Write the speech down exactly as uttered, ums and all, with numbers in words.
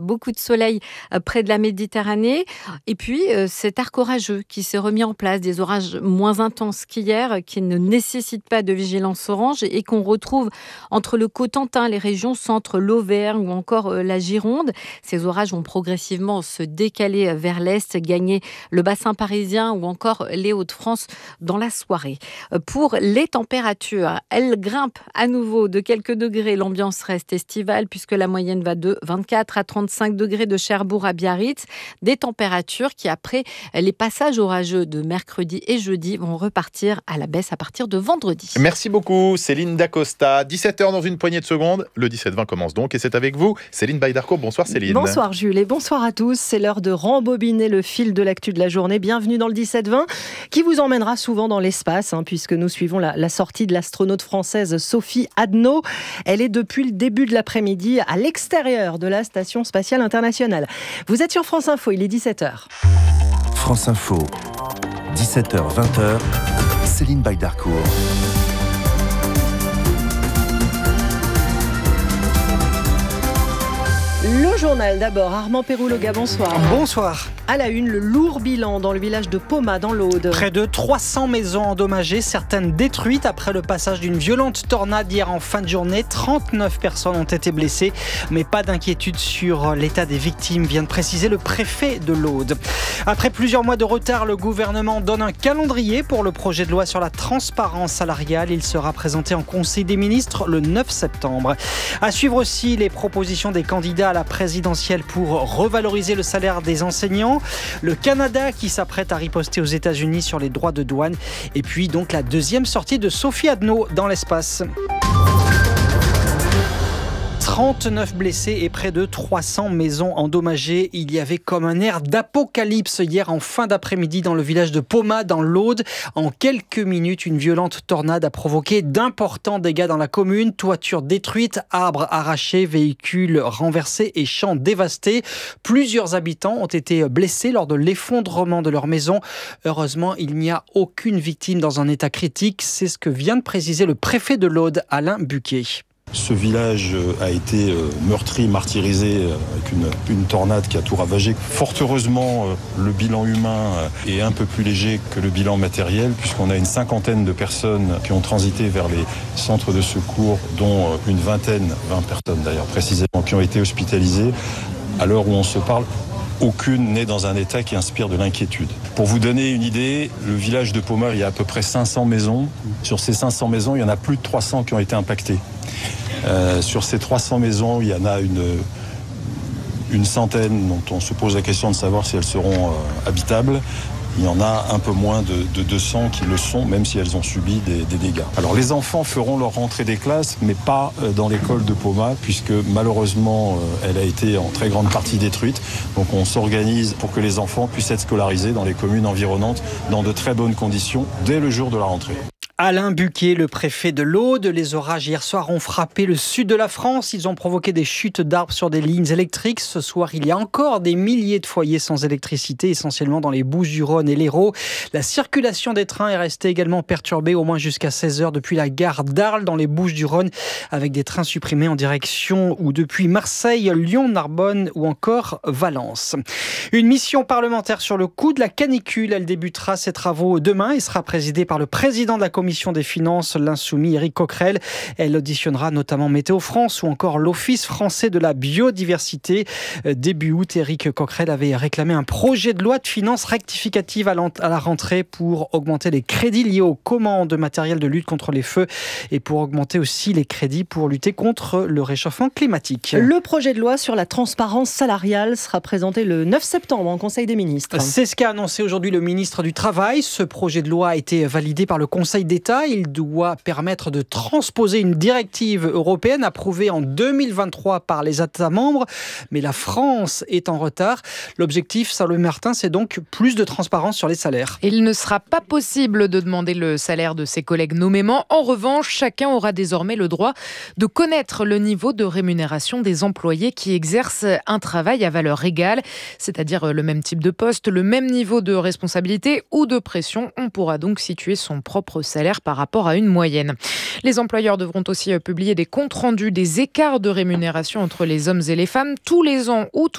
beaucoup de soleil euh, près de la Méditerranée. Et puis, euh, cet arc orageux qui s'est remis en place, des orages moins intenses qu'hier, euh, qui ne nécessitent pas de vigilance orange et qu'on retrouve entre le Cotentin, les régions centre, l'Auvergne ou encore euh, la Gironde. Ces orages vont progressivement se décaler vers l'est, gagner le bassin parisien ou encore les Hauts-de-France dans la soirée. Euh, Pour les températures, elles grimpent à nouveau de quelques degrés. L'ambiance reste estivale puisque la moyenne va de vingt-quatre à trente-cinq degrés de Cherbourg à Biarritz. Des températures qui, après les passages orageux de mercredi et jeudi, vont repartir à la baisse à partir de vendredi. Merci beaucoup Céline Dacosta. dix-sept heures dans une poignée de secondes. Le dix-sept vingt commence donc et c'est avec vous Céline Baydarcourt. Bonsoir Céline. Bonsoir Jules et bonsoir à tous. C'est l'heure de rembobiner le fil de l'actu de la journée. Bienvenue dans le dix-sept vingt qui vous emmènera souvent dans l'espace hein, puisque nous suivons la, la sortie de l'astronaute française Sophie Adno. Elle est depuis le début de l'après-midi à l'extérieur de la Station Spatiale Internationale. Vous êtes sur France Info, il est dix-sept heures. France Info, dix-sept heures vingt, Céline Baydarcourt. Le journal d'abord, Armand Péroux-Loga, bonsoir. Bonsoir. À la une, le lourd bilan dans le village de Poma, dans l'Aude. Près de trois cents maisons endommagées, certaines détruites après le passage d'une violente tornade hier en fin de journée. trente-neuf personnes ont été blessées, mais pas d'inquiétude sur l'état des victimes, vient de préciser le préfet de l'Aude. Après plusieurs mois de retard, le gouvernement donne un calendrier pour le projet de loi sur la transparence salariale. Il sera présenté en Conseil des ministres le neuf septembre. À suivre aussi les propositions des candidats à la présidentielle pour revaloriser le salaire des enseignants. Le Canada qui s'apprête à riposter aux États-Unis sur les droits de douane. Et puis donc la deuxième sortie de Sophie Adno dans l'espace. trente-neuf blessés et près de trois cents maisons endommagées. Il y avait comme un air d'apocalypse hier en fin d'après-midi dans le village de Poma, dans l'Aude. En quelques minutes, une violente tornade a provoqué d'importants dégâts dans la commune. Toitures détruites, arbres arrachés, véhicules renversés et champs dévastés. Plusieurs habitants ont été blessés lors de l'effondrement de leur maison. Heureusement, il n'y a aucune victime dans un état critique. C'est ce que vient de préciser le préfet de l'Aude, Alain Buquet. Ce village a été meurtri, martyrisé avec une, une tornade qui a tout ravagé. Fort heureusement, le bilan humain est un peu plus léger que le bilan matériel puisqu'on a une cinquantaine de personnes qui ont transité vers les centres de secours, dont une vingtaine, vingt personnes d'ailleurs précisément, qui ont été hospitalisées. À l'heure où on se parle, aucune n'est dans un état qui inspire de l'inquiétude. Pour vous donner une idée, le village de Poma, il y a à peu près cinq cents maisons. Sur ces cinq cents maisons, il y en a plus de trois cents qui ont été impactées. Euh, sur ces trois cents maisons, il y en a une, une centaine dont on se pose la question de savoir si elles seront euh, habitables. Il y en a un peu moins de, de deux cents qui le sont, même si elles ont subi des, des dégâts. Alors les enfants feront leur rentrée des classes, mais pas dans l'école de Poma, puisque malheureusement, elle a été en très grande partie détruite. Donc on s'organise pour que les enfants puissent être scolarisés dans les communes environnantes dans de très bonnes conditions dès le jour de la rentrée. Alain Buquet, le préfet de l'Aude. Les orages hier soir ont frappé le sud de la France. Ils ont provoqué des chutes d'arbres sur des lignes électriques. Ce soir, il y a encore des milliers de foyers sans électricité, essentiellement dans les Bouches-du-Rhône et l'Hérault. La circulation des trains est restée également perturbée, au moins jusqu'à seize heures depuis la gare d'Arles dans les Bouches-du-Rhône, avec des trains supprimés en direction ou depuis Marseille, Lyon, Narbonne ou encore Valence. Une mission parlementaire sur le coup de la canicule. Elle débutera ses travaux demain et sera présidée par le président de la commission des finances, l'insoumis Éric Coquerel. Elle auditionnera notamment Météo France ou encore l'Office français de la biodiversité. Début août, Éric Coquerel avait réclamé un projet de loi de finances rectificative à la rentrée pour augmenter les crédits liés aux commandes de matériel de lutte contre les feux et pour augmenter aussi les crédits pour lutter contre le réchauffement climatique. Le projet de loi sur la transparence salariale sera présenté le neuf septembre en Conseil des ministres. C'est ce qu'a annoncé aujourd'hui le ministre du Travail. Ce projet de loi a été validé par le Conseil d'État. Il doit permettre de transposer une directive européenne approuvée en deux mille vingt-trois par les États membres. Mais la France est en retard. L'objectif, Salomé Martin, c'est donc plus de transparence sur les salaires. Il ne sera pas possible de demander le salaire de ses collègues nommément. En revanche, chacun aura désormais le droit de connaître le niveau de rémunération des employés qui exercent un travail à valeur égale, c'est-à-dire le même type de poste, le même niveau de responsabilité ou de pression. On pourra donc situer son propre salaire par rapport à une moyenne. Les employeurs devront aussi publier des comptes rendus des écarts de rémunération entre les hommes et les femmes tous les ans ou tous